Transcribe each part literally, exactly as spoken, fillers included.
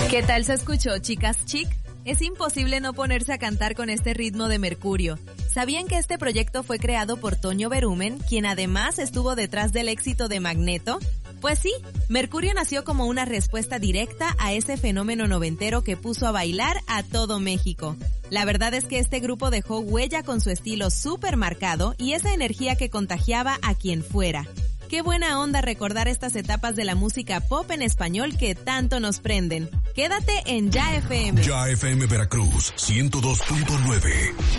¿Qué tal se escuchó, chicas chic? Es imposible no ponerse a cantar con este ritmo de Mercurio. ¿Sabían que este proyecto fue creado por Toño Berumen, quien además estuvo detrás del éxito de Magneto? Pues sí, Mercurio nació como una respuesta directa a ese fenómeno noventero que puso a bailar a todo México. La verdad es que este grupo dejó huella con su estilo súper marcado y esa energía que contagiaba a quien fuera. Qué buena onda recordar estas etapas de la música pop en español que tanto nos prenden. Quédate en Ya F M. Ya F M Veracruz, ciento dos punto nueve.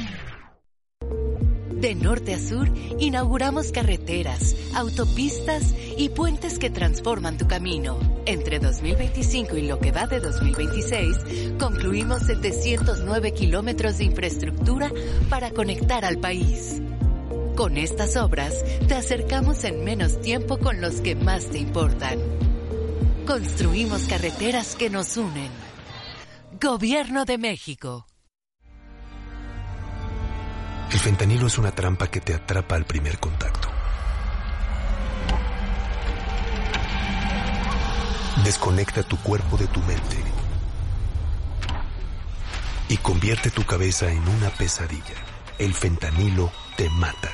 De norte a sur, inauguramos carreteras, autopistas y puentes que transforman tu camino. Entre dos mil veinticinco y lo que va de dos mil veintiséis, concluimos setecientos nueve kilómetros de infraestructura para conectar al país. Con estas obras, te acercamos en menos tiempo con los que más te importan. Construimos carreteras que nos unen. Gobierno de México. El fentanilo es una trampa que te atrapa al primer contacto. Desconecta tu cuerpo de tu mente y convierte tu cabeza en una pesadilla. El fentanilo te mata.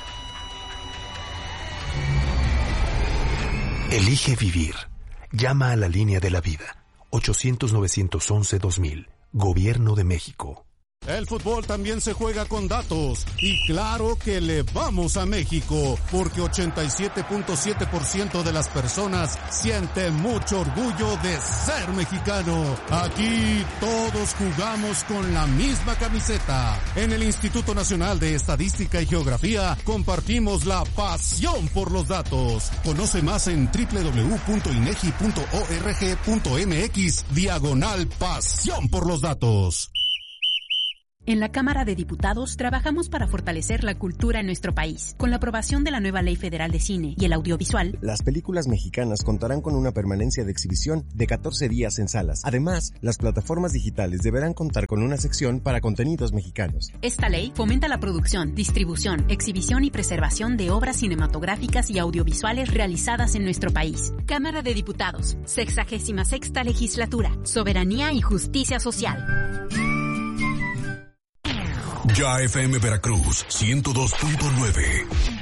Elige vivir. Llama a la línea de la vida. ochocientos, novecientos once, dos mil. Gobierno de México. El fútbol también se juega con datos y claro que le vamos a México porque ochenta y siete punto siete por ciento de las personas siente mucho orgullo de ser mexicano. Aquí todos jugamos con la misma camiseta. En el Instituto Nacional de Estadística y Geografía compartimos la pasión por los datos. Conoce más en doble u doble u doble u punto inegi punto org punto mx diagonal pasión por los datos. En la Cámara de Diputados trabajamos para fortalecer la cultura en nuestro país. Con la aprobación de la nueva Ley Federal de Cine y el Audiovisual, las películas mexicanas contarán con una permanencia de exhibición de catorce días en salas. Además, las plataformas digitales deberán contar con una sección para contenidos mexicanos. Esta ley fomenta la producción, distribución, exhibición y preservación de obras cinematográficas y audiovisuales realizadas en nuestro país. Cámara de Diputados, sexagésima sexta legislatura, soberanía y justicia social. Ya F M Veracruz, ciento dos punto nueve.